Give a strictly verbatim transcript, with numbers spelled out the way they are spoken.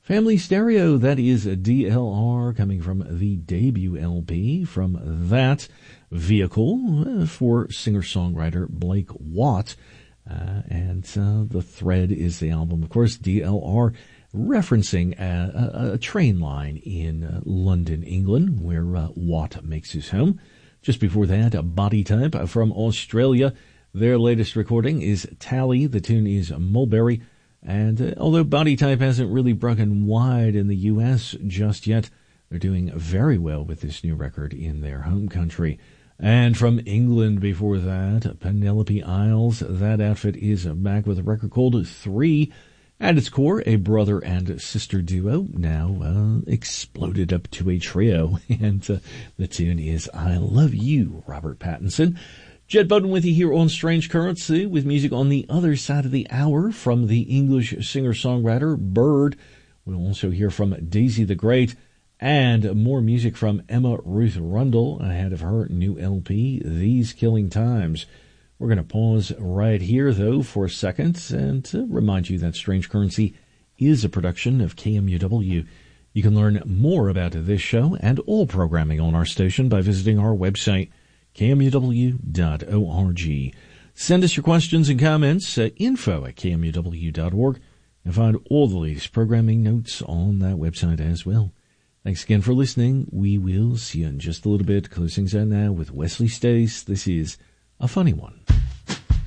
Family Stereo, that is a D L R coming from the debut L P from that vehicle uh, for singer-songwriter Blake Watt. Uh, and uh, the thread is the album, of course, D L R, referencing a, a, a train line in uh, London, England, where uh, Watt makes his home. Just before that, a Body Type from Australia. Their latest recording is Tally. The tune is Mulberry. And uh, although Body Type hasn't really broken wide in the U S just yet, they're doing very well with this new record in their home country. And from England before that, Penelope Isles. That outfit is back with a record called Three. At its core, a brother and sister duo, now uh, exploded up to a trio. And uh, the tune is I Love You, Robert Pattinson. Jed Bowden with you here on Strange Currency with music on the other side of the hour from the English singer-songwriter Bird. We'll also hear from Daisy the Great and more music from Emma Ruth Rundle ahead of her new L P, These Killing Times. We're going to pause right here, though, for a second and to remind you that Strange Currency is a production of K M U W. You can learn more about this show and all programming on our station by visiting our website, K M U W dot org. Send us your questions and comments at info at K M U W dot org and find all the latest programming notes on that website as well. Thanks again for listening. We will see you in just a little bit. Closings out now with Wesley Stace. This is A Funny One.